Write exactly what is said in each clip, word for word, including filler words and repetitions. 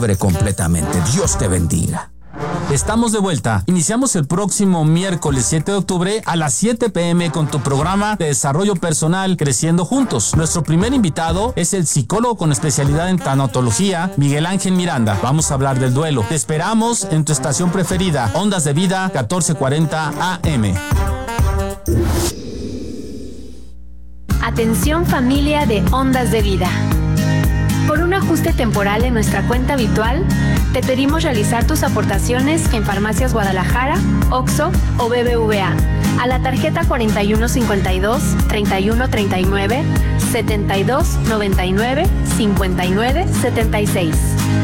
libre completamente. Dios te bendiga. Estamos de vuelta. Iniciamos el próximo miércoles siete de octubre a las siete pe eme con tu programa de desarrollo personal Creciendo Juntos. Nuestro primer invitado es el psicólogo con especialidad en tanatología, Miguel Ángel Miranda. Vamos a hablar del duelo. Te esperamos en tu estación preferida, Ondas de Vida catorce cuarenta A M. Atención familia de Ondas de Vida. Por un ajuste temporal en nuestra cuenta habitual, te pedimos realizar tus aportaciones en Farmacias Guadalajara, Oxxo o B B V A a la tarjeta cuarenta y uno cincuenta y dos, treinta y uno treinta y nueve, setenta y dos noventa y nueve, cincuenta y nueve setenta y seis.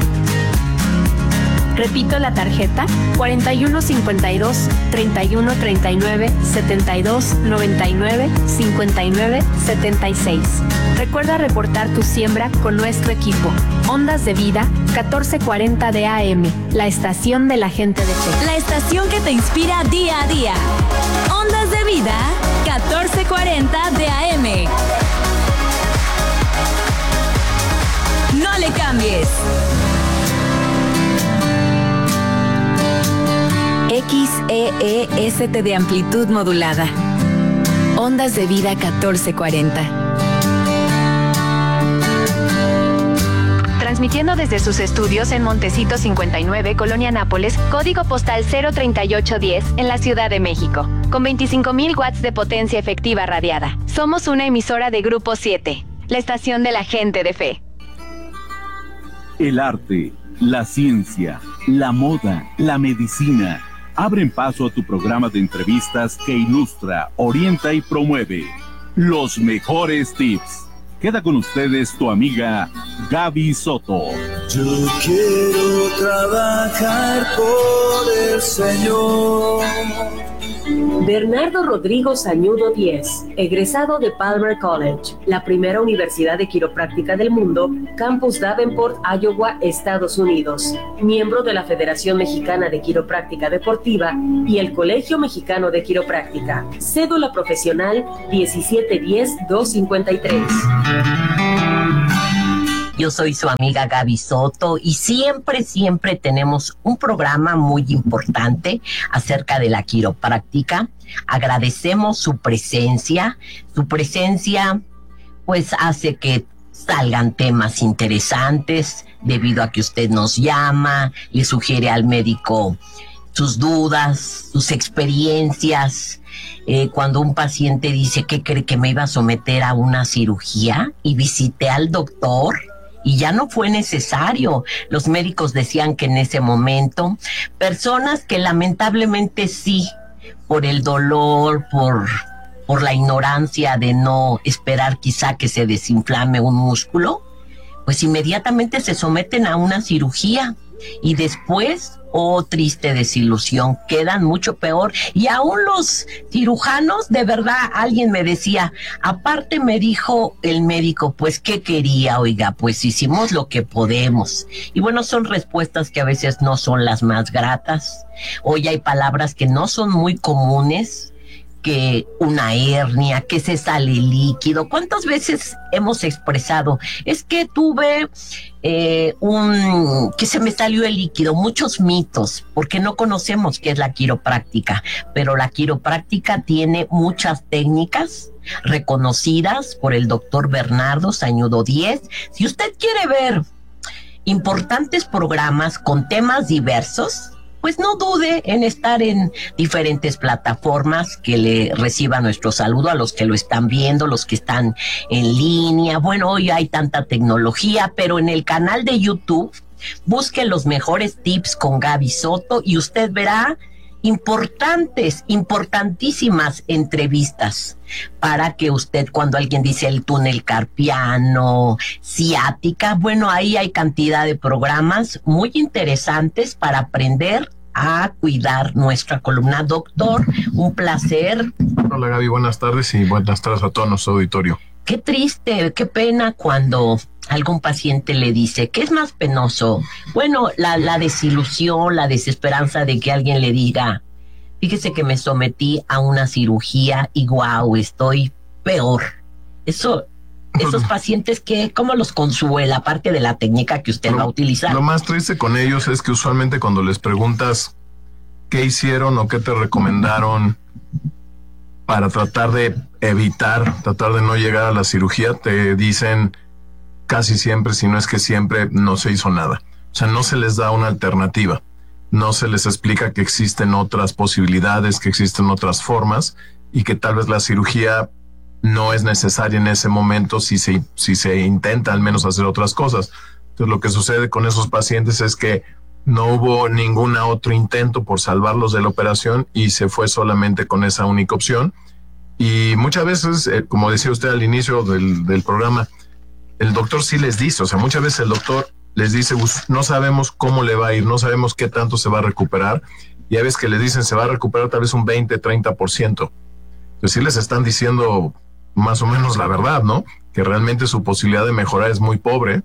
Repito la tarjeta cuarenta y uno cincuenta y dos, treinta y uno treinta y nueve, setenta y dos noventa y nueve, cincuenta y nueve setenta y seis. Recuerda reportar tu siembra con nuestro equipo. Ondas de Vida catorce cuarenta de A M, la estación de la gente de fe. La estación que te inspira día a día. Ondas de Vida catorce cuarenta de A M. No le cambies. X E E S T de amplitud modulada. Ondas de Vida catorce cuarenta. Transmitiendo desde sus estudios en Montecito cincuenta y nueve, Colonia Nápoles, código postal cero treinta y ocho diez, en la Ciudad de México, con veinticinco mil watts de potencia efectiva radiada. Somos una emisora de Grupo siete, la estación de la gente de fe. El arte, la ciencia, la moda, la medicina abren paso a tu programa de entrevistas que ilustra, orienta y promueve los mejores tips. Queda con ustedes tu amiga Gaby Soto. Yo quiero trabajar por el Señor. Bernardo Rodrigo Sañudo Díez, egresado de Palmer College, la primera universidad de quiropráctica del mundo, Campus Davenport, Iowa, Estados Unidos, miembro de la Federación Mexicana de Quiropráctica Deportiva y el Colegio Mexicano de Quiropráctica. Cédula profesional diecisiete diez dos cincuenta y tres. Yo soy su amiga Gaby Soto y siempre, siempre tenemos un programa muy importante acerca de la quiropráctica. Agradecemos su presencia. Su presencia, pues, hace que salgan temas interesantes debido a que usted nos llama, le sugiere al médico sus dudas, sus experiencias. Eh, cuando un paciente dice que cree que me iba a someter a una cirugía y visité al doctor, y ya no fue necesario. Los médicos decían que en ese momento, personas que lamentablemente sí, por el dolor, por, por la ignorancia de no esperar quizá que se desinflame un músculo, pues inmediatamente se someten a una cirugía y después, oh triste desilusión, quedan mucho peor. Y aún los cirujanos, de verdad, alguien me decía, aparte me dijo el médico, pues ¿qué quería? Oiga, pues hicimos lo que podemos. Y bueno, son respuestas que a veces no son las más gratas. Hoy hay palabras que no son muy comunes, que una hernia, que se sale líquido. ¿Cuántas veces hemos expresado? Es que tuve eh, un, que se me salió el líquido. Muchos mitos, porque no conocemos qué es la quiropráctica, pero la quiropráctica tiene muchas técnicas reconocidas por el doctor Bernardo Sañudo Díez. Si usted quiere ver importantes programas con temas diversos, pues no dude en estar en diferentes plataformas, que le reciba nuestro saludo a los que lo están viendo, los que están en línea. Bueno, hoy hay tanta tecnología, pero en el canal de YouTube, busque los mejores tips con Gaby Soto y usted verá importantes, importantísimas entrevistas para que usted, cuando alguien dice el túnel carpiano, ciática, bueno, ahí hay cantidad de programas muy interesantes para aprender a cuidar nuestra columna. Doctor, un placer. Hola Gaby, buenas tardes y buenas tardes a todo nuestro auditorio. Qué triste, qué pena cuando algún paciente le dice, ¿qué es más penoso? Bueno, la, la desilusión, la desesperanza de que alguien le diga, fíjese que me sometí a una cirugía y guau, estoy peor. Eso esos pacientes, que ¿cómo los consuela, aparte de la técnica que usted lo, va a utilizar? Lo más triste con ellos es que usualmente cuando les preguntas qué hicieron o qué te recomendaron para tratar de evitar, tratar de no llegar a la cirugía, te dicen casi siempre, si no es que siempre, no se hizo nada. O sea, no se les da una alternativa. No se les explica que existen otras posibilidades, que existen otras formas y que tal vez la cirugía no es necesaria en ese momento si se, si se intenta al menos hacer otras cosas. Entonces, lo que sucede con esos pacientes es que no hubo ningún otro intento por salvarlos de la operación y se fue solamente con esa única opción. Y muchas veces, eh, como decía usted al inicio del, del programa, el doctor sí les dice, o sea, muchas veces el doctor les dice, no sabemos cómo le va a ir, no sabemos qué tanto se va a recuperar, y a veces que les dicen se va a recuperar tal vez un veinte, treinta por ciento. Pues sí les están diciendo más o menos la verdad, ¿no? Que realmente su posibilidad de mejorar es muy pobre,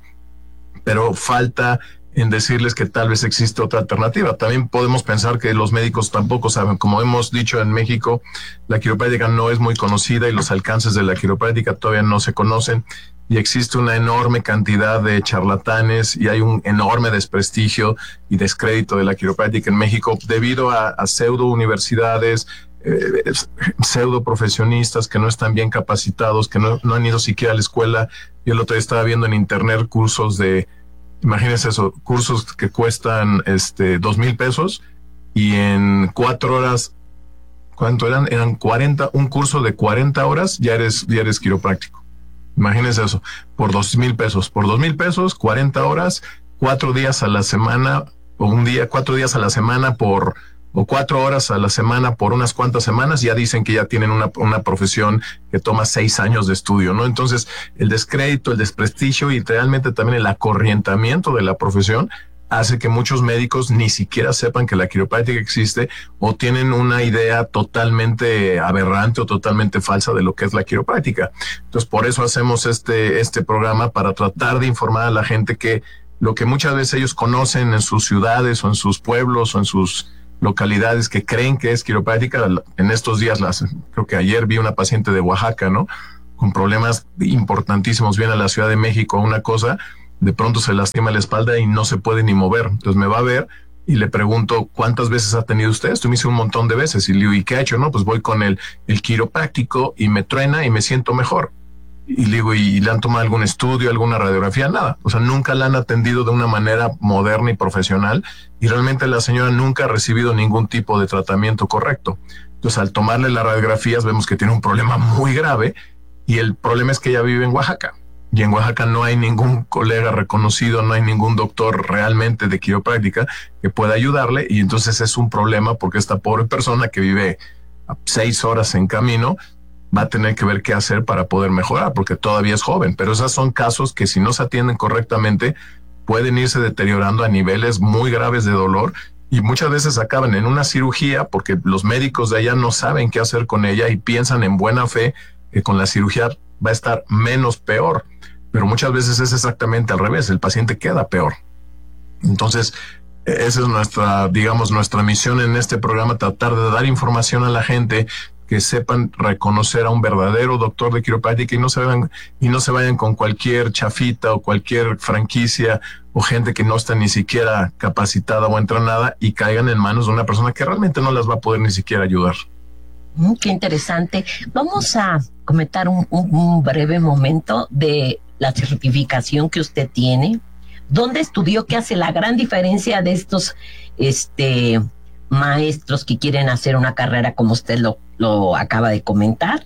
pero falta en decirles que tal vez existe otra alternativa. También podemos pensar que los médicos tampoco saben. Como hemos dicho en México, la quiropráctica no es muy conocida y los alcances de la quiropráctica todavía no se conocen, y existe una enorme cantidad de charlatanes y hay un enorme desprestigio y descrédito de la quiropráctica en México debido a, a pseudo universidades, eh, pseudo profesionistas que no están bien capacitados, que no, no han ido siquiera a la escuela. Yo el otro día estaba viendo en internet cursos de, imagínense eso, cursos que cuestan este dos mil pesos y en cuatro horas, ¿cuánto eran? Eran cuarenta, un curso de cuarenta horas, ya eres, ya eres quiropráctico. Imagínense eso, por dos mil pesos, por dos mil pesos, cuarenta horas, cuatro días a la semana, o un día, cuatro días a la semana por, o cuatro horas a la semana por unas cuantas semanas, ya dicen que ya tienen una, una profesión que toma seis años de estudio, ¿no? Entonces, el descrédito, el desprestigio y realmente también el acorrientamiento de la profesión hace que muchos médicos ni siquiera sepan que la quiropráctica existe o tienen una idea totalmente aberrante o totalmente falsa de lo que es la quiropráctica. Entonces, por eso hacemos este, este programa, para tratar de informar a la gente que lo que muchas veces ellos conocen en sus ciudades o en sus pueblos o en sus localidades que creen que es quiropráctica, en estos días, las, creo que ayer vi una paciente de Oaxaca, ¿no? Con problemas importantísimos, viene a la Ciudad de México una cosa, de pronto se lastima la espalda y no se puede ni mover. Entonces me va a ver y le pregunto, ¿cuántas veces ha tenido usted esto? Y me dice un montón de veces. Y le digo, ¿y qué ha hecho? No, pues voy con el, el quiropráctico y me truena y me siento mejor. Y le digo, ¿y le han tomado algún estudio, alguna radiografía? Nada. O sea, nunca la han atendido de una manera moderna y profesional. Y realmente la señora nunca ha recibido ningún tipo de tratamiento correcto. Entonces, al tomarle las radiografías, vemos que tiene un problema muy grave. Y el problema es que ella vive en Oaxaca. Y en Oaxaca no hay ningún colega reconocido, no hay ningún doctor realmente de quiropráctica que pueda ayudarle. Y entonces es un problema porque esta pobre persona que vive a seis horas en camino va a tener que ver qué hacer para poder mejorar, porque todavía es joven. Pero esos son casos que si no se atienden correctamente pueden irse deteriorando a niveles muy graves de dolor y muchas veces acaban en una cirugía porque los médicos de allá no saben qué hacer con ella y piensan en buena fe que con la cirugía va a estar menos peor. Pero muchas veces es exactamente al revés, el paciente queda peor. Entonces, esa es nuestra, digamos, nuestra misión en este programa, tratar de dar información a la gente que sepan reconocer a un verdadero doctor de quiropráctica y no se vayan, y no se vayan con cualquier chafita o cualquier franquicia o gente que no está ni siquiera capacitada o entrenada y caigan en manos de una persona que realmente no las va a poder ni siquiera ayudar. Mm, qué interesante. Vamos a comentar un, un, un breve momento de la certificación que usted tiene. ¿Dónde estudió? ¿Qué hace la gran diferencia de estos este, maestros que quieren hacer una carrera como usted lo, lo acaba de comentar?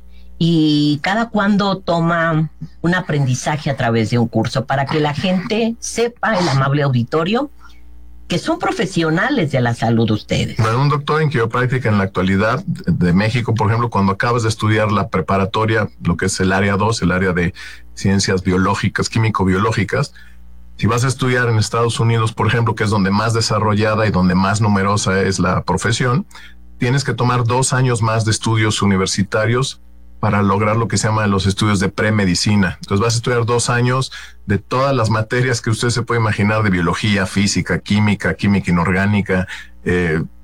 ¿Y cada cuándo toma un aprendizaje a través de un curso para que la gente sepa, el amable auditorio, que son profesionales de la salud ustedes? Bueno, un doctor en quiropráctica en la actualidad de México, por ejemplo, cuando acabas de estudiar la preparatoria, lo que es el área dos, el área de ciencias biológicas, químico-biológicas, si vas a estudiar en Estados Unidos, por ejemplo, que es donde más desarrollada y donde más numerosa es la profesión, tienes que tomar dos años más de estudios universitarios para lograr lo que se llama los estudios de premedicina. Entonces vas a estudiar dos años de todas las materias que usted se puede imaginar de biología, física, química, química inorgánica, eh,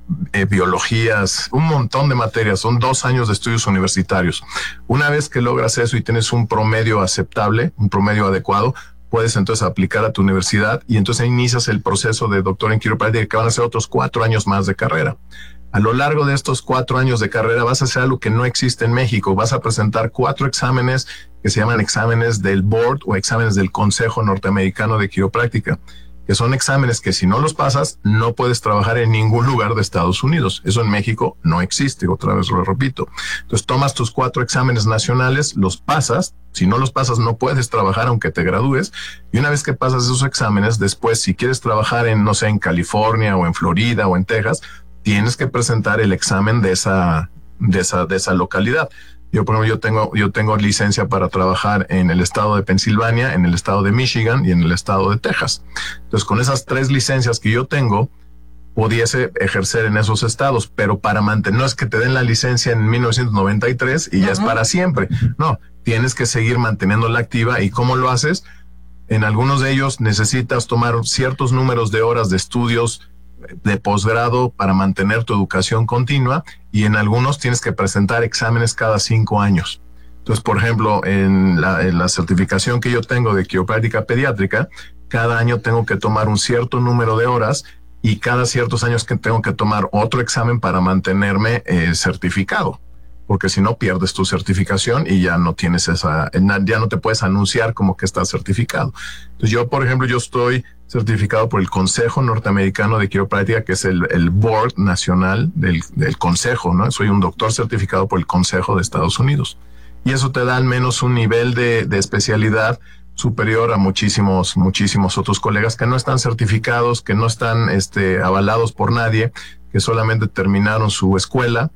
eh, biologías, un montón de materias. Son dos años de estudios universitarios. Una vez que logras eso y tienes un promedio aceptable, un promedio adecuado, puedes entonces aplicar a tu universidad y entonces inicias el proceso de doctor en quiropráctica, que van a ser otros cuatro años más de carrera. A lo largo de estos cuatro años de carrera vas a hacer algo que no existe en México. Vas a presentar cuatro exámenes que se llaman exámenes del Board o exámenes del Consejo Norteamericano de Quiropráctica, que son exámenes que si no los pasas no puedes trabajar en ningún lugar de Estados Unidos. Eso en México no existe, otra vez lo repito. Entonces tomas tus cuatro exámenes nacionales, los pasas. Si no los pasas no puedes trabajar aunque te gradúes. Y una vez que pasas esos exámenes, después si quieres trabajar en, no sé, en California o en Florida o en Texas, tienes que presentar el examen de esa, de esa, de esa localidad. Yo, por ejemplo, yo tengo, yo tengo licencia para trabajar en el estado de Pensilvania, en el estado de Michigan y en el estado de Texas. Entonces, con esas tres licencias que yo tengo, pudiese ejercer en esos estados, pero para mantener, no es que te den la licencia en mil novecientos noventa y tres y ya uh-huh. es para siempre. No, tienes que seguir manteniéndola activa. ¿Y cómo lo haces? En algunos de ellos necesitas tomar ciertos números de horas de estudios de posgrado para mantener tu educación continua, y en algunos tienes que presentar exámenes cada cinco años. Entonces, por ejemplo, en la, en la certificación que yo tengo de quiropráctica pediátrica, cada año tengo que tomar un cierto número de horas y cada ciertos años que tengo que tomar otro examen para mantenerme eh, certificado, porque si no pierdes tu certificación y ya no tienes esa, ya no te puedes anunciar como que estás certificado. Entonces yo, por ejemplo, yo estoy certificado por el Consejo Norteamericano de Quiropráctica, que es el, el board nacional del, del consejo, ¿no? Soy un doctor certificado por el Consejo de Estados Unidos. Y eso te da al menos un nivel de, de especialidad superior a muchísimos, muchísimos otros colegas que no están certificados, que no están este, avalados por nadie, que solamente terminaron su escuela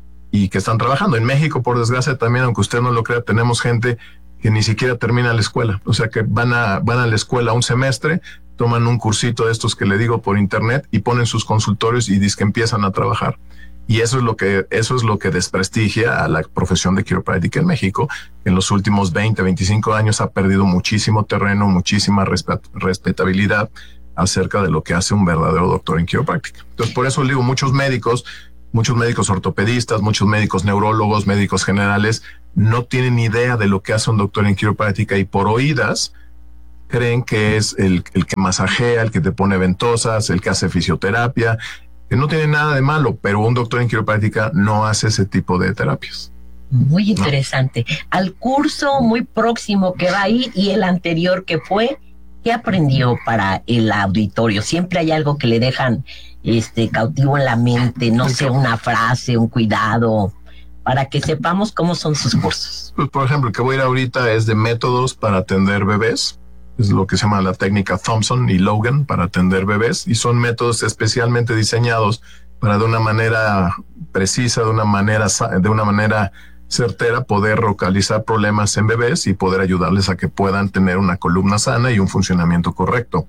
y que están trabajando. En México, por desgracia, también, aunque usted no lo crea, tenemos gente que ni siquiera termina la escuela. O sea, que van a, van a la escuela un semestre, toman un cursito de estos que le digo por internet y ponen sus consultorios y dicen que empiezan a trabajar. Y eso es lo que, eso es lo que desprestigia a la profesión de quiropráctica en México. En los últimos veinte, veinticinco años ha perdido muchísimo terreno, muchísima respet, respetabilidad acerca de lo que hace un verdadero doctor en quiropráctica. Entonces, por eso le digo, muchos médicos, muchos médicos ortopedistas, muchos médicos neurólogos, médicos generales, no tienen idea de lo que hace un doctor en quiropráctica y por oídas creen que es el, el que masajea, el que te pone ventosas, el que hace fisioterapia, que no tiene nada de malo, pero un doctor en quiropráctica no hace ese tipo de terapias. Muy interesante. No. Al curso muy próximo que va a ir y el anterior que fue, ¿qué aprendió para el auditorio? Siempre hay algo que le dejan este cautivo en la mente, no sé, una frase, un cuidado, para que sepamos cómo son sus cursos. Pues, por ejemplo, el que voy a ir ahorita es de métodos para atender bebés. Es lo que se llama la técnica Thompson y Logan para atender bebés, y son métodos especialmente diseñados para de una manera precisa, de una manera, de una manera certera poder localizar problemas en bebés y poder ayudarles a que puedan tener una columna sana y un funcionamiento correcto.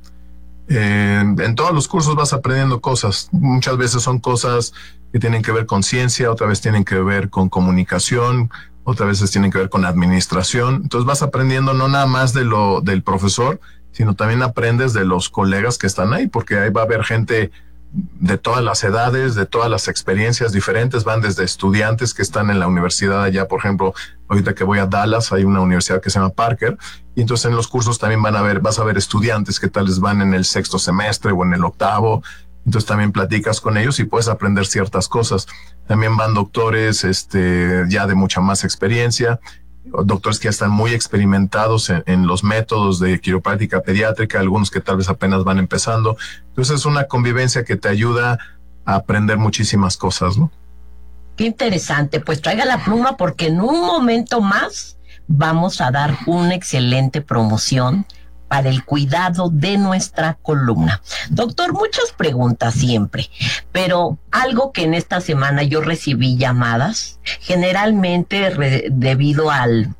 Eh, en todos los cursos vas aprendiendo cosas. Muchas veces son cosas que tienen que ver con ciencia, otras veces tienen que ver con comunicación, otras veces tienen que ver con administración. Entonces vas aprendiendo no nada más de lo del profesor, sino también aprendes de los colegas que están ahí, porque ahí va a haber gente de todas las edades, de todas las experiencias diferentes. Van desde estudiantes que están en la universidad allá, por ejemplo, ahorita que voy a Dallas, hay una universidad que se llama Parker, y entonces en los cursos también van a ver, vas a ver estudiantes que tal vez van en el sexto semestre o en el octavo. Entonces también platicas con ellos y puedes aprender ciertas cosas. También van doctores este, ya de mucha más experiencia, doctores que ya están muy experimentados en, en los métodos de quiropráctica pediátrica, algunos que tal vez apenas van empezando. Entonces es una convivencia que te ayuda a aprender muchísimas cosas, ¿no? Qué interesante. Pues traiga la pluma porque en un momento más vamos a dar una excelente promoción para el cuidado de nuestra columna. Doctor, muchas preguntas siempre, pero algo que en esta semana yo recibí llamadas, generalmente re, debido al,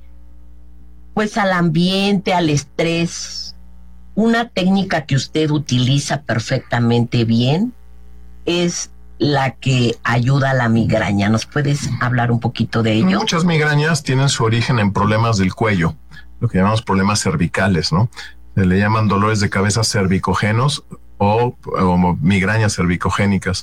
pues al ambiente, al estrés, una técnica que usted utiliza perfectamente bien es la que ayuda a la migraña. ¿Nos puedes hablar un poquito de ello? Muchas migrañas tienen su origen en problemas del cuello, lo que llamamos problemas cervicales, ¿no? Se le llaman dolores de cabeza cervicogénicos o, o migrañas cervicogénicas.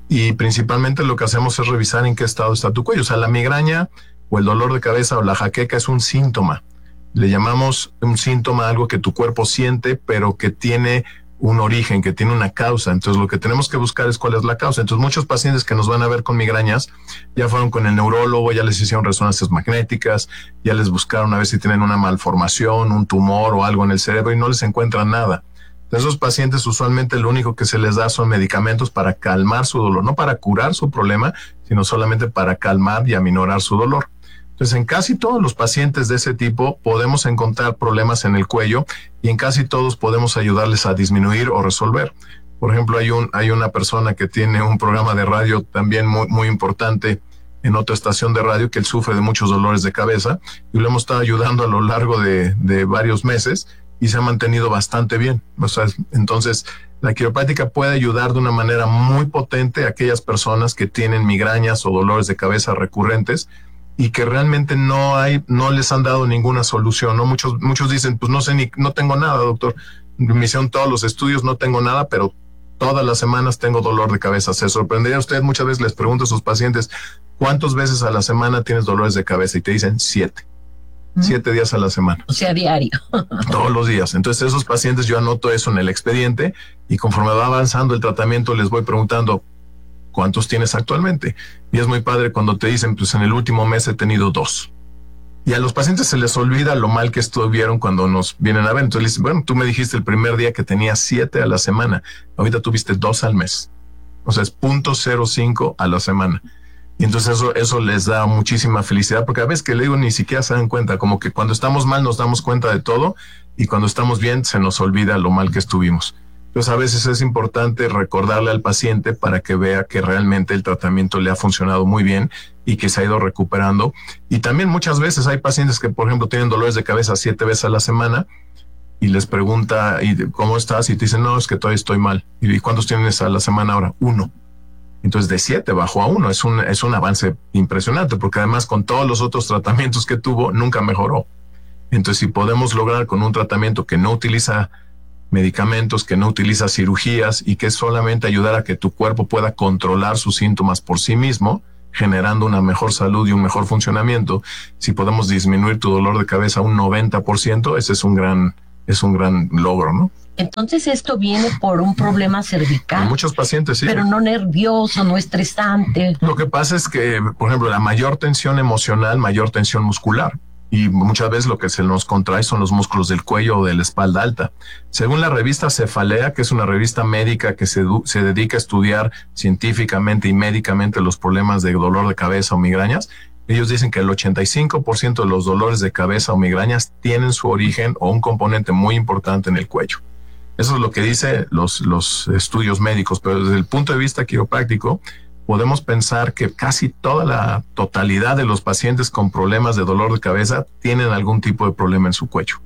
y principalmente lo que hacemos es revisar en qué estado está tu cuello. O sea, la migraña o el dolor de cabeza o la jaqueca es un síntoma. Le llamamos un síntoma algo que tu cuerpo siente, pero que tiene un origen, que tiene una causa. Entonces lo que tenemos que buscar es cuál es la causa. Entonces muchos pacientes que nos van a ver con migrañas ya fueron con el neurólogo, ya les hicieron resonancias magnéticas, ya les buscaron a ver si tienen una malformación, un tumor o algo en el cerebro y no les encuentran nada. De esos pacientes usualmente lo único que se les da son medicamentos para calmar su dolor, no para curar su problema, sino solamente para calmar y aminorar su dolor. Entonces, en casi todos los pacientes de ese tipo podemos encontrar problemas en el cuello y en casi todos podemos ayudarles a disminuir o resolver. Por ejemplo, hay un hay una persona que tiene un programa de radio también muy, muy importante en otra estación de radio, que él sufre de muchos dolores de cabeza y lo hemos estado ayudando a lo largo de, de varios meses y se ha mantenido bastante bien. O sea, entonces, la quiropráctica puede ayudar de una manera muy potente a aquellas personas que tienen migrañas o dolores de cabeza recurrentes y que realmente no hay, no les han dado ninguna solución, ¿no? Muchos, muchos dicen, pues no sé ni, no tengo nada, doctor. Me hicieron todos los estudios, no tengo nada, pero todas las semanas tengo dolor de cabeza. Se sorprendería usted, muchas veces les pregunto a sus pacientes, ¿cuántas veces a la semana tienes dolores de cabeza? Y te dicen siete. ¿Mm? Siete días a la semana. O sea, diario. Todos los días. Entonces esos pacientes yo anoto eso en el expediente y conforme va avanzando el tratamiento les voy preguntando, ¿cuántos tienes actualmente? Y es muy padre cuando te dicen, pues en el último mes he tenido dos. Y a los pacientes se les olvida lo mal que estuvieron cuando nos vienen a ver. Entonces les dicen, bueno, tú me dijiste el primer día que tenía siete a la semana. Ahorita tuviste dos al mes. O sea, es punto cero cinco a la semana. Y entonces eso, eso les da muchísima felicidad, porque a veces que le digo ni siquiera se dan cuenta, como que cuando estamos mal nos damos cuenta de todo y cuando estamos bien se nos olvida lo mal que estuvimos. Entonces a veces es importante recordarle al paciente para que vea que realmente el tratamiento le ha funcionado muy bien y que se ha ido recuperando. Y también muchas veces hay pacientes que, por ejemplo, tienen dolores de cabeza siete veces a la semana y les pregunta, ¿y cómo estás? Y te dicen, no, es que todavía estoy mal. ¿Y cuántos tienes a la semana ahora? Uno. Entonces de siete bajó a uno. Es un, es un avance impresionante porque además con todos los otros tratamientos que tuvo nunca mejoró. Entonces si podemos lograr con un tratamiento que no utiliza medicamentos, que no utiliza cirugías y que es solamente ayudar a que tu cuerpo pueda controlar sus síntomas por sí mismo, generando una mejor salud y un mejor funcionamiento, si podemos disminuir tu dolor de cabeza a un noventa por ciento, ese es un gran, es un gran logro, ¿no? Entonces esto viene por un problema cervical. En muchos pacientes, sí. Pero no nervioso, no estresante. Lo que pasa es que, por ejemplo, la mayor tensión emocional, mayor tensión muscular. Y muchas veces lo que se nos contrae son los músculos del cuello o de la espalda alta. Según la revista Cefalea, que es una revista médica que se, se dedica a estudiar científicamente y médicamente los problemas de dolor de cabeza o migrañas, ellos dicen que el ochenta y cinco por ciento de los dolores de cabeza o migrañas tienen su origen o un componente muy importante en el cuello. Eso es lo que dicen los, los estudios médicos, pero desde el punto de vista quiropráctico, podemos pensar que casi toda la totalidad de los pacientes con problemas de dolor de cabeza tienen algún tipo de problema en su cuello.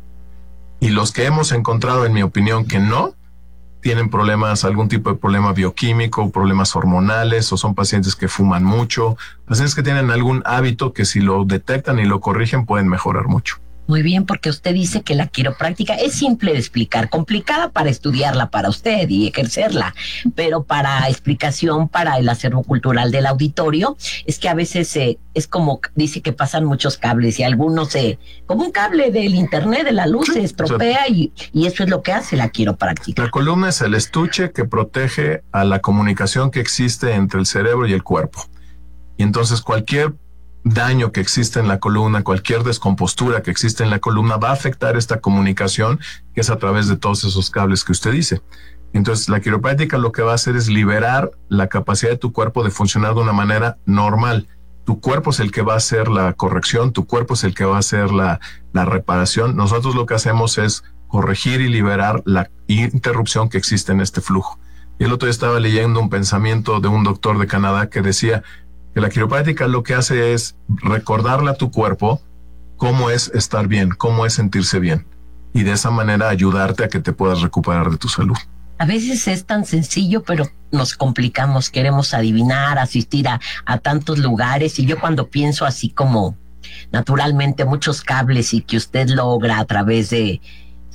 Y los que hemos encontrado, en mi opinión, que no, tienen problemas, algún tipo de problema bioquímico, problemas hormonales, o son pacientes que fuman mucho, pacientes que tienen algún hábito que si lo detectan y lo corrigen pueden mejorar mucho. Muy bien, porque usted dice que la quiropráctica es simple de explicar, complicada para estudiarla para usted y ejercerla, pero para explicación para el acervo cultural del auditorio, es que a veces eh, es como, dice que pasan muchos cables y algunos, eh, como un cable del internet, de la luz, sí, se estropea, o sea, y, y eso es lo que hace la quiropráctica. La columna es el estuche que protege a la comunicación que existe entre el cerebro y el cuerpo. Y entonces cualquier daño que existe en la columna, cualquier descompostura que existe en la columna va a afectar esta comunicación que es a través de todos esos cables que usted dice. Entonces la quiropráctica lo que va a hacer es liberar la capacidad de tu cuerpo de funcionar de una manera normal. Tu cuerpo es el que va a hacer la corrección, tu cuerpo es el que va a hacer la, la reparación. Nosotros lo que hacemos es corregir y liberar la interrupción que existe en este flujo. Y el otro día estaba leyendo un pensamiento de un doctor de Canadá que decía que la quiropráctica lo que hace es recordarle a tu cuerpo cómo es estar bien, cómo es sentirse bien, y de esa manera ayudarte a que te puedas recuperar de tu salud. A veces es tan sencillo, pero nos complicamos, queremos adivinar, asistir a, a tantos lugares, y yo cuando pienso así como naturalmente muchos cables y que usted logra a través de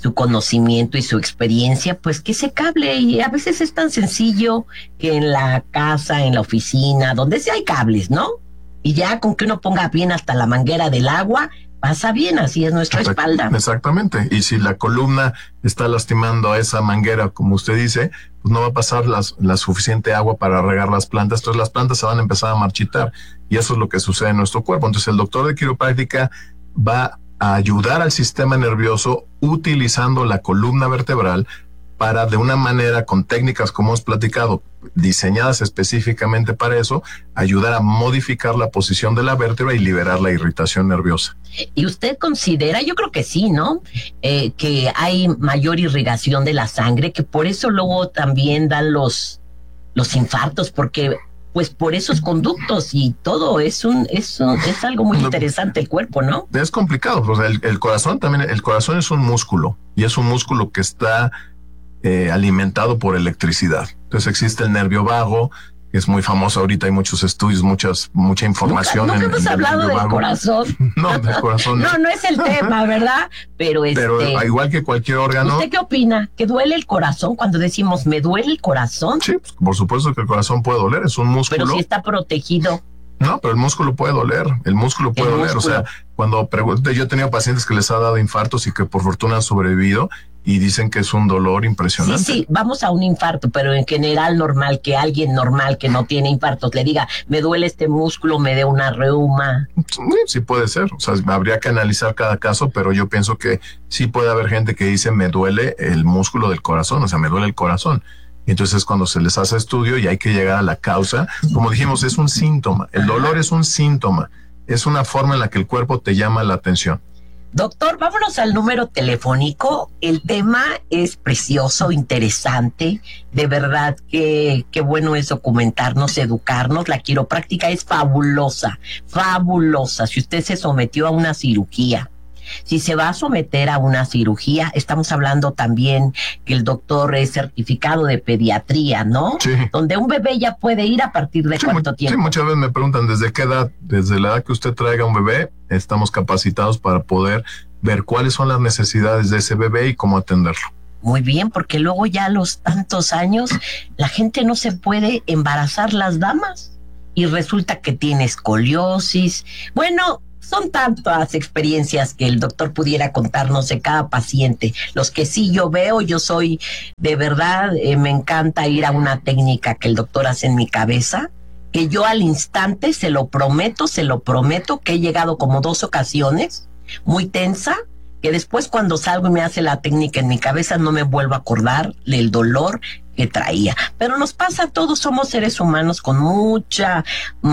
su conocimiento y su experiencia, pues que ese cable, y a veces es tan sencillo que en la casa, en la oficina, donde sea hay cables, ¿no? Y ya con que uno ponga bien hasta la manguera del agua, pasa bien, así es nuestra espalda. Exactamente, y si la columna está lastimando a esa manguera, como usted dice, pues no va a pasar las, la suficiente agua para regar las plantas, entonces las plantas se van a empezar a marchitar, y eso es lo que sucede en nuestro cuerpo. Entonces el doctor de quiropráctica va a ayudar al sistema nervioso utilizando la columna vertebral para, de una manera, con técnicas como hemos platicado, diseñadas específicamente para eso, ayudar a modificar la posición de la vértebra y liberar la irritación nerviosa. ¿Y usted considera, yo creo que sí, ¿no? Eh, que hay mayor irrigación de la sangre, que por eso luego también dan los, los infartos, porque pues por esos conductos y todo, es un, es un, es algo muy interesante el cuerpo, ¿no? Es complicado, pues el, el corazón también, el corazón es un músculo, y es un músculo que está eh, alimentado por electricidad. Entonces existe el nervio vago, que es muy famoso ahorita, hay muchos estudios, muchas, mucha información. Nunca, nunca en, hemos en hablado del vago. corazón. No, del corazón no. No, no es el tema, ¿verdad? Pero, este, Pero igual que cualquier órgano. ¿Usted qué opina? ¿Que duele el corazón cuando decimos me duele el corazón? Sí, pues, por supuesto que el corazón puede doler, es un músculo. Pero si está protegido. No, pero el músculo puede doler, el músculo puede el doler. Músculo. O sea, cuando pregunto, yo he tenido pacientes que les ha dado infartos y que por fortuna han sobrevivido y dicen que es un dolor impresionante. Sí, sí, vamos a un infarto, pero en general normal, que alguien normal que no tiene infartos le diga, me duele este músculo, me dé una reuma. Sí, sí puede ser, o sea, habría que analizar cada caso, pero yo pienso que sí puede haber gente que dice, me duele el músculo del corazón, o sea, me duele el corazón. Entonces cuando se les hace estudio y hay que llegar a la causa, como dijimos, es un síntoma, el dolor es un síntoma, es una forma en la que el cuerpo te llama la atención. Doctor, vámonos al número telefónico. El tema es precioso, interesante. De verdad que qué bueno es documentarnos, educarnos. La quiropráctica es fabulosa, fabulosa. Si usted se sometió a una cirugía, si se va a someter a una cirugía, estamos hablando también que el doctor es certificado de pediatría, ¿no? Sí. Donde un bebé ya puede ir a partir de Sí, cuánto mu- tiempo. Sí, muchas veces me preguntan desde qué edad, desde la edad que usted traiga un bebé, estamos capacitados para poder ver cuáles son las necesidades de ese bebé y cómo atenderlo. Muy bien, porque luego ya a los tantos años la gente no se puede embarazar, las damas, y resulta que tiene escoliosis. Bueno, son tantas experiencias que el doctor pudiera contarnos de cada paciente. Los que sí yo veo, yo soy de verdad, eh, me encanta ir a una técnica que el doctor hace en mi cabeza, que yo al instante se lo prometo, se lo prometo, que he llegado como dos ocasiones, muy tensa, que después cuando salgo y me hace la técnica en mi cabeza no me vuelvo a acordar del dolor que traía. Pero nos pasa a todos, somos seres humanos con mucha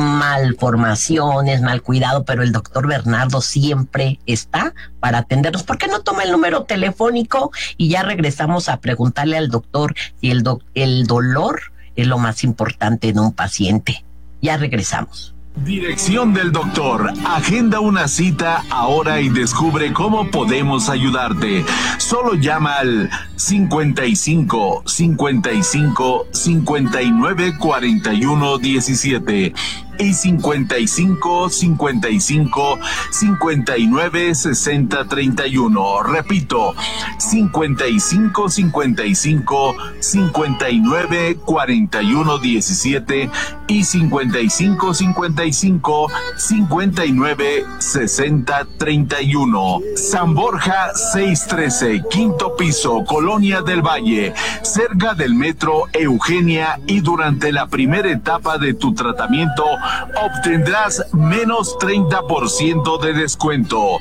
malformaciones, mal cuidado, pero el doctor Bernardo siempre está para atendernos. ¿Por qué no toma el número telefónico y ya regresamos a preguntarle al doctor si el, doc- el dolor es lo más importante en un paciente? Ya regresamos. Dirección del doctor. Agenda una cita ahora y descubre cómo podemos ayudarte. Solo llama al cincuenta y cinco, cincuenta y cinco, cincuenta y nueve, cuarenta y uno, diecisiete y cincuenta y cinco, cincuenta y cinco, cincuenta y nueve, sesenta, treinta y uno. Repito, cincuenta y cinco, cincuenta y cinco, cincuenta y nueve, cuarenta y uno, diecisiete y cincuenta y cinco, cincuenta y cinco, cincuenta y nueve, sesenta, treinta y uno. San Borja seiscientos trece, quinto piso, Colonia del Valle, cerca del metro Eugenia, y durante la primera etapa de tu tratamiento obtendrás menos treinta por ciento de descuento.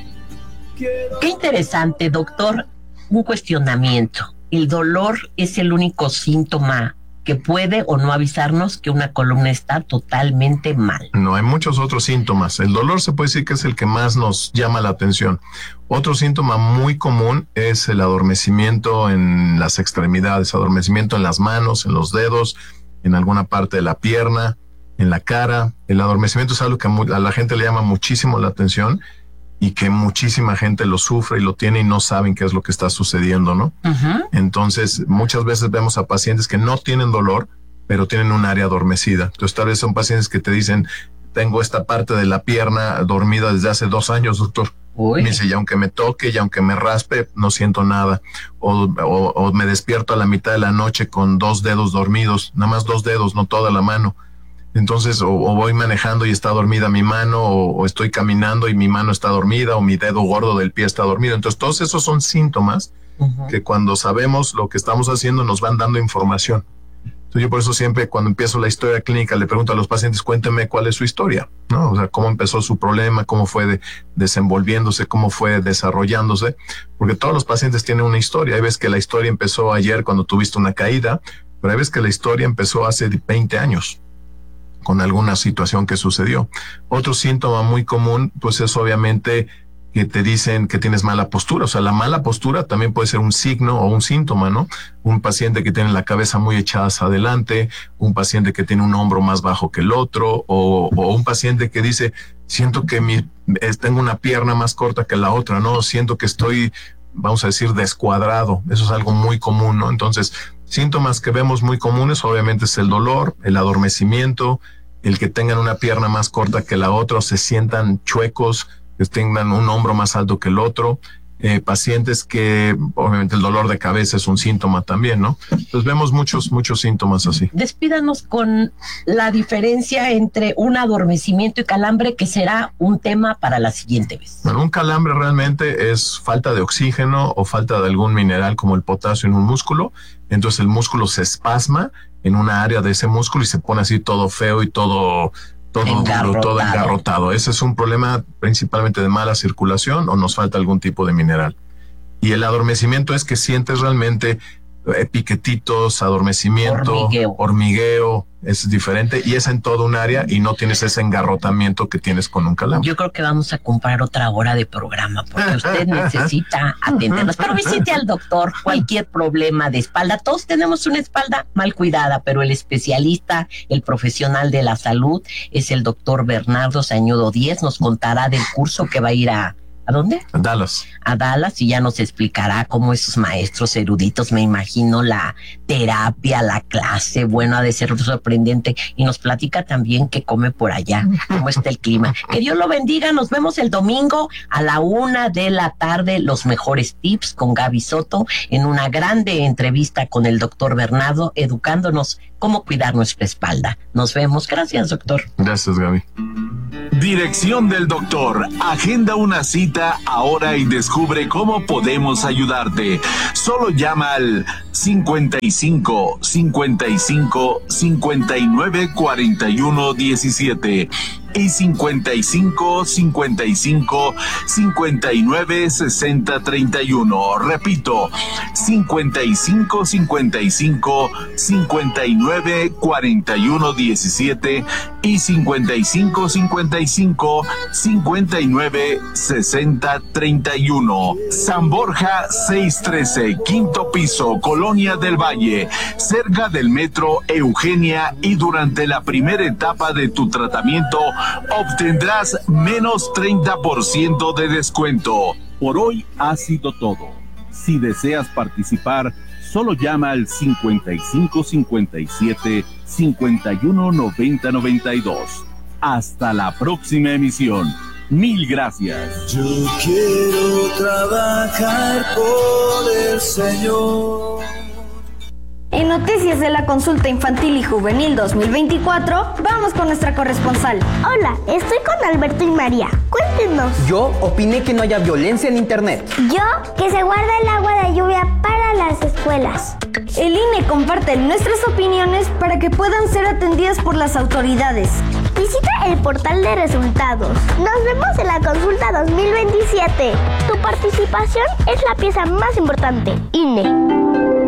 Qué interesante, doctor. Un cuestionamiento. ¿El dolor es el único síntoma que puede o no avisarnos que una columna está totalmente mal? No, hay muchos otros síntomas. El dolor se puede decir que es el que más nos llama la atención. Otro síntoma muy común es el adormecimiento en las extremidades, adormecimiento en las manos, en los dedos, en alguna parte de la pierna, en la cara. El adormecimiento es algo que a la gente le llama muchísimo la atención y que muchísima gente lo sufre y lo tiene y no saben qué es lo que está sucediendo, ¿no? Uh-huh. Entonces, muchas veces vemos a pacientes que no tienen dolor, pero tienen un área adormecida. Entonces, tal vez son pacientes que te dicen, tengo esta parte de la pierna dormida desde hace dos años, doctor. Uy. Me dice, y aunque me toque y aunque me raspe, no siento nada. O, o, o me despierto a la mitad de la noche con dos dedos dormidos, nada más dos dedos, no toda la mano. Entonces, o, o voy manejando y está dormida mi mano, o, o estoy caminando y mi mano está dormida, o mi dedo gordo del pie está dormido. Entonces, todos esos son síntomas uh-huh. que cuando sabemos lo que estamos haciendo nos van dando información. Entonces, yo por eso siempre cuando empiezo la historia clínica le pregunto a los pacientes, cuénteme cuál es su historia, ¿no? O sea, cómo empezó su problema, cómo fue de, desenvolviéndose, cómo fue desarrollándose, porque todos los pacientes tienen una historia. Hay veces que la historia empezó ayer cuando tuviste una caída, pero hay veces que la historia empezó hace veinte años con alguna situación que sucedió. Otro síntoma muy común, pues es obviamente que te dicen que tienes mala postura. O sea, la mala postura también puede ser un signo o un síntoma, ¿no? Un paciente que tiene la cabeza muy echada hacia adelante, un paciente que tiene un hombro más bajo que el otro, o, o un paciente que dice, siento que mi, tengo una pierna más corta que la otra, ¿no? Siento que estoy, vamos a decir, descuadrado. Eso es algo muy común, ¿no? Entonces, síntomas que vemos muy comunes, obviamente, es el dolor, el adormecimiento, el que tengan una pierna más corta que la otra, o se sientan chuecos, que tengan un hombro más alto que el otro, eh, pacientes que obviamente el dolor de cabeza es un síntoma también, ¿no? Entonces vemos muchos, muchos síntomas así. Despídanos con la diferencia entre un adormecimiento y calambre, que será un tema para la siguiente vez. Bueno, un calambre realmente es falta de oxígeno o falta de algún mineral como el potasio en un músculo. Entonces el músculo se espasma en una área de ese músculo y se pone así todo feo y todo... Todo duro, todo engarrotado. Ese es un problema principalmente de mala circulación o nos falta algún tipo de mineral. Y el adormecimiento es que sientes realmente eh, piquetitos, adormecimiento, hormigueo. hormigueo, es diferente y es en todo un área y no tienes ese engarrotamiento que tienes con un calambre. Yo creo que vamos a comprar otra hora de programa porque usted necesita atendernos. Pero visite al doctor, cualquier problema de espalda. Todos tenemos una espalda mal cuidada, pero el especialista, el profesional de la salud es el doctor Bernardo Sañudo Díez. Nos contará del curso que va a ir a ¿A dónde? A Dallas. A Dallas, y ya nos explicará cómo esos maestros eruditos, me imagino la terapia, la clase, bueno, ha de ser sorprendente. Y nos platica también qué come por allá, cómo está el clima. Que Dios lo bendiga, nos vemos el domingo a la una de la tarde, los mejores tips con Gaby Soto, en una grande entrevista con el doctor Bernardo, educándonos cómo cuidar nuestra espalda. Nos vemos. Gracias, doctor. Gracias, Gaby. Dirección del doctor. Agenda una cita ahora y descubre cómo podemos ayudarte. Solo llama al cincuenta y cinco, cincuenta y cinco, cincuenta y nueve, cuarenta y uno, diecisiete y cincuenta y cinco, cincuenta y cinco, cincuenta y nueve, sesenta, treinta y uno. Repito, cincuenta y cinco, cincuenta y cinco, cincuenta y nueve, cuarenta y uno, diecisiete y cincuenta y cinco, cincuenta y cinco, cincuenta y nueve, sesenta, treinta y uno. San Borja seiscientos trece, quinto piso, Colonia del Valle, cerca del metro Eugenia, y durante la primera etapa de tu tratamiento obtendrás menos treinta por ciento de descuento. Por hoy ha sido todo. Si deseas participar, solo llama al cincuenta y cinco, cincuenta y siete, cincuenta y uno, noventa, noventa y dos. Hasta la próxima emisión. Mil gracias. Yo quiero trabajar por el Señor. En Noticias de la Consulta Infantil y Juvenil dos mil veinticuatro, vamos con nuestra corresponsal. Hola, estoy con Alberto y María. Cuéntenos. Yo opiné que no haya violencia en internet. Yo, que se guarda el agua de lluvia para las escuelas. El I N E comparte nuestras opiniones para que puedan ser atendidas por las autoridades. Visita el portal de resultados. Nos vemos en la Consulta dos mil veintisiete. Tu participación es la pieza más importante. I N E.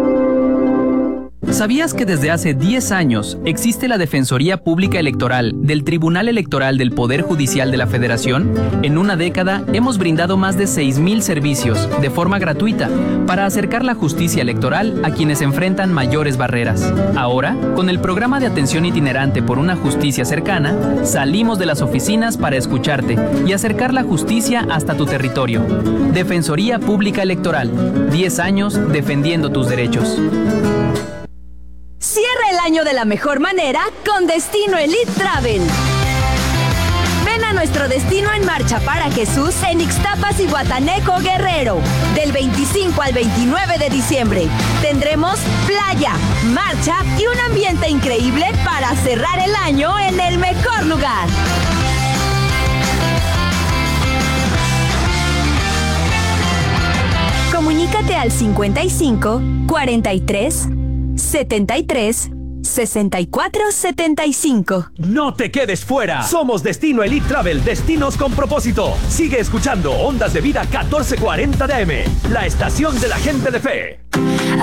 ¿Sabías que desde hace diez años existe la Defensoría Pública Electoral del Tribunal Electoral del Poder Judicial de la Federación? En una década hemos brindado más de seis mil servicios de forma gratuita para acercar la justicia electoral a quienes enfrentan mayores barreras. Ahora, con el programa de atención itinerante por una justicia cercana, salimos de las oficinas para escucharte y acercar la justicia hasta tu territorio. Defensoría Pública Electoral, diez años defendiendo tus derechos. Cierra el año de la mejor manera con Destino Elite Travel. Ven a nuestro destino en marcha para Jesús en Ixtapas y Guatanejo, Guerrero. Del veinticinco al veintinueve de diciembre tendremos playa, marcha y un ambiente increíble para cerrar el año en el mejor lugar. Comunícate al cincuenta y cinco, cuarenta y tres, setenta y tres, sesenta y cuatro setenta y cinco. No te quedes fuera. Somos Destino Elite Travel, destinos con propósito. Sigue escuchando Ondas de Vida catorce cuarenta de A M, la estación de la gente de fe.